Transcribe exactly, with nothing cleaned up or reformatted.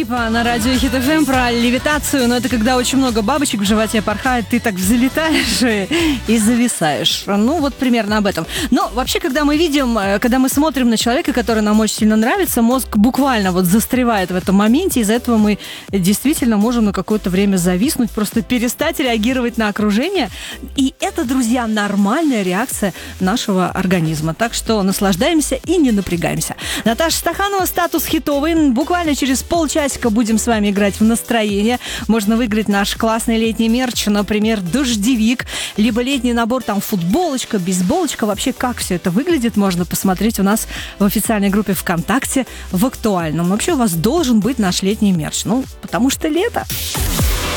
Дуалипа на радио Хит эф эм про левитацию, но это когда очень много бабочек в животе порхает, ты так взлетаешь и, и зависаешь. Ну, вот примерно об этом. Но вообще, когда мы видим, когда мы смотрим на человека, который нам очень сильно нравится, мозг буквально вот застревает в этом моменте, из-за этого мы действительно можем на какое-то время зависнуть, просто перестать реагировать на окружение. И это, друзья, нормальная реакция нашего организма. Так что наслаждаемся и не напрягаемся. Наташа Стаханова, статус хитовый. Буквально через полчасика будем с вами играть в настроение. Можно выиграть наш классный летний мерч, например, дождевик, либо летний набор, там, футболочка, бейсболочка. Вообще, как все это выглядит, можно посмотреть у нас в официальной группе ВКонтакте в актуальном. Вообще, у вас должен быть наш летний мерч. Ну, потому что лето.